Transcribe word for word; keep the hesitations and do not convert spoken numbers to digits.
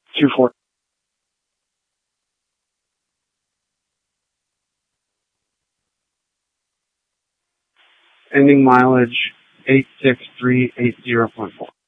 two four. Ending mileage eight six three eight zero point four.